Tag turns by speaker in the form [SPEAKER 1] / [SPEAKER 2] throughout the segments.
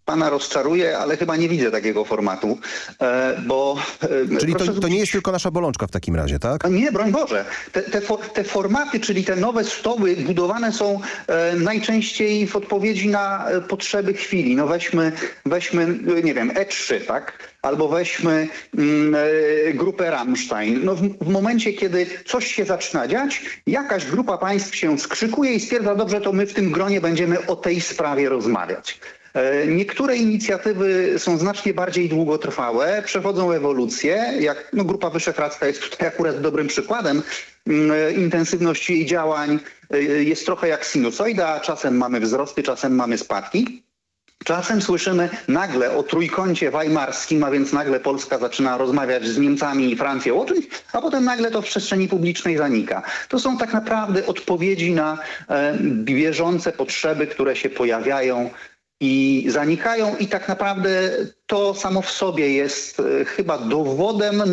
[SPEAKER 1] pana rozczaruje, ale chyba nie widzę takiego formatu, bo...
[SPEAKER 2] Czyli to nie jest tylko nasza bolączka w takim razie, tak?
[SPEAKER 1] Nie, broń Boże. Te formaty, czyli te nowe stoły budowane są najczęściej w odpowiedzi na potrzeby chwili. No weźmy nie wiem, E3, tak? Albo weźmy grupę Rammstein. No w momencie, kiedy coś się zaczyna dziać, jakaś grupa państw się skrzykuje i stwierdza, dobrze, to my w tym gronie będziemy o tej sprawie rozmawiać. Niektóre inicjatywy są znacznie bardziej długotrwałe, przechodzą ewolucję, jak Grupa Wyszehradzka jest tutaj akurat dobrym przykładem. Intensywność jej działań jest trochę jak sinusoida, czasem mamy wzrosty, czasem mamy spadki. Czasem słyszymy nagle o trójkącie weimarskim, a więc nagle Polska zaczyna rozmawiać z Niemcami i Francją o czymś, a potem nagle to w przestrzeni publicznej zanika. To są tak naprawdę odpowiedzi na bieżące potrzeby, które się pojawiają i zanikają i tak naprawdę to samo w sobie jest chyba dowodem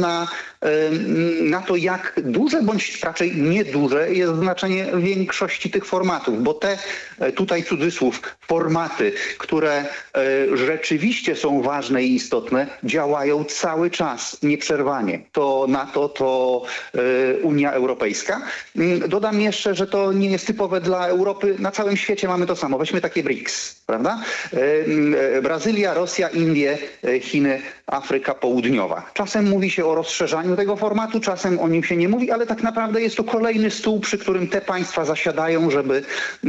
[SPEAKER 1] na to, jak duże bądź raczej nieduże jest znaczenie większości tych formatów, bo te, tutaj cudzysłów, formaty, które rzeczywiście są ważne i istotne, działają cały czas, nieprzerwanie. To NATO, to Unia Europejska. Dodam jeszcze, że to nie jest typowe dla Europy. Na całym świecie mamy to samo. Weźmy takie BRICS, prawda? Brazylia, Rosja, Indie, Chiny, Afryka Południowa. Czasem mówi się o rozszerzaniu tego formatu, czasem o nim się nie mówi, ale tak naprawdę jest to kolejny stół, przy którym te państwa zasiadają, żeby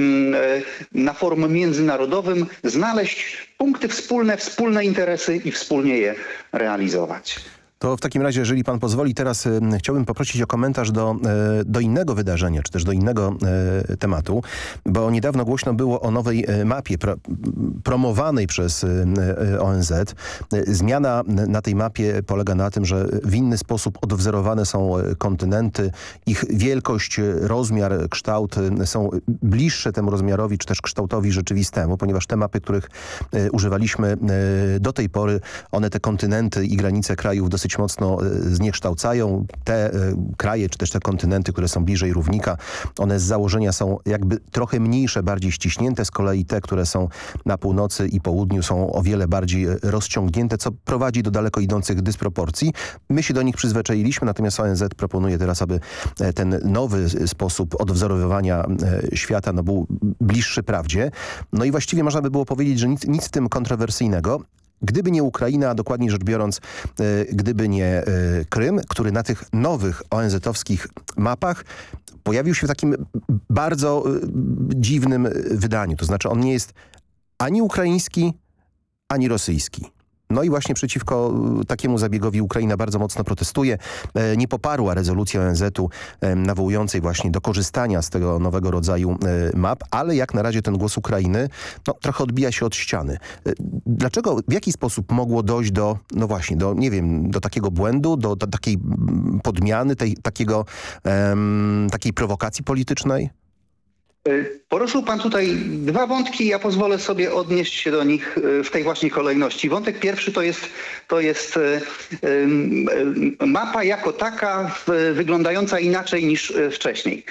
[SPEAKER 1] na forum międzynarodowym znaleźć punkty wspólne, wspólne interesy i wspólnie je realizować.
[SPEAKER 2] To w takim razie, jeżeli pan pozwoli, teraz chciałbym poprosić o komentarz do innego wydarzenia, czy też do innego tematu, bo niedawno głośno było o nowej mapie promowanej przez ONZ. Zmiana na tej mapie polega na tym, że w inny sposób odwzorowane są kontynenty, ich wielkość, rozmiar, kształt są bliższe temu rozmiarowi, czy też kształtowi rzeczywistemu, ponieważ te mapy, których używaliśmy do tej pory, one te kontynenty i granice krajów dosyć mocno zniekształcają. Te kraje, czy też te kontynenty, które są bliżej równika, one z założenia są jakby trochę mniejsze, bardziej ściśnięte. Z kolei te, które są na północy i południu, są o wiele bardziej rozciągnięte, co prowadzi do daleko idących dysproporcji. My się do nich przyzwyczailiśmy, natomiast ONZ proponuje teraz, aby ten nowy sposób odwzorowywania świata był bliższy prawdzie. No i właściwie można by było powiedzieć, że nic w tym kontrowersyjnego. Gdyby nie Ukraina, a dokładniej rzecz biorąc, gdyby nie Krym, który na tych nowych ONZ-owskich mapach pojawił się w takim bardzo dziwnym wydaniu. To znaczy on nie jest ani ukraiński, ani rosyjski. No i właśnie przeciwko takiemu zabiegowi Ukraina bardzo mocno protestuje. Nie poparła rezolucji ONZ-u nawołującej właśnie do korzystania z tego nowego rodzaju map, ale jak na razie ten głos Ukrainy trochę odbija się od ściany. Dlaczego, w jaki sposób mogło dojść do, nie wiem, do takiego błędu, do takiej podmiany, takiej prowokacji politycznej?
[SPEAKER 1] Poruszył pan tutaj dwa wątki, ja pozwolę sobie odnieść się do nich w tej właśnie kolejności. Wątek pierwszy to jest mapa jako taka wyglądająca inaczej niż wcześniej.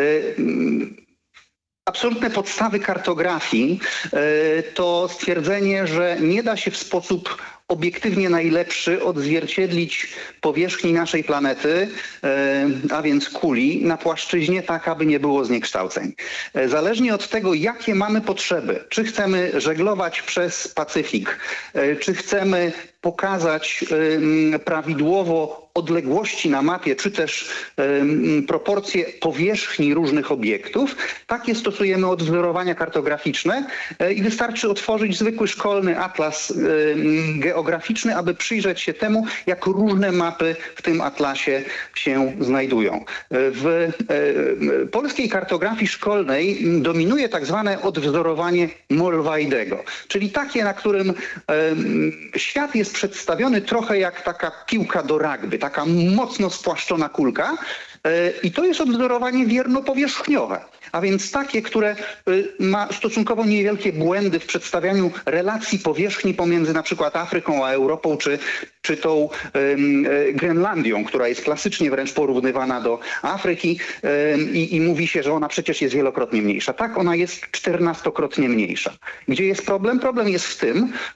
[SPEAKER 1] Absolutne podstawy kartografii to stwierdzenie, że nie da się w sposób obiektywnie najlepszy odzwierciedlić powierzchni naszej planety, a więc kuli, na płaszczyźnie tak, aby nie było zniekształceń. Zależnie od tego, jakie mamy potrzeby, czy chcemy żeglować przez Pacyfik, czy chcemy pokazać prawidłowo odległości na mapie, czy też proporcje powierzchni różnych obiektów, takie stosujemy odwzorowania kartograficzne i wystarczy otworzyć zwykły szkolny atlas geograficzny, aby przyjrzeć się temu, jak różne mapy w tym atlasie się znajdują. W polskiej kartografii szkolnej dominuje tak zwane odwzorowanie Mollweidego, czyli takie, na którym świat jest przedstawiony trochę jak taka piłka do rugby, taka mocno spłaszczona kulka i to jest odwzorowanie wiernopowierzchniowe. A więc takie, które ma stosunkowo niewielkie błędy w przedstawianiu relacji powierzchni pomiędzy na przykład Afryką a Europą, czy tą Grenlandią, która jest klasycznie wręcz porównywana do Afryki i mówi się, że ona przecież jest wielokrotnie mniejsza. Tak, ona jest 14-krotnie mniejsza. Gdzie jest problem? Problem jest w tym,